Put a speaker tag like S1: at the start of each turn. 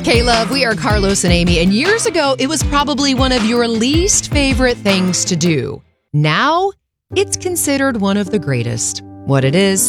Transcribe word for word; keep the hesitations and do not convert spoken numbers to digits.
S1: K-Love, we are Carlos and Amy, and years ago, it was probably one of your least favorite things to do. Now, it's considered one of the greatest. What it is,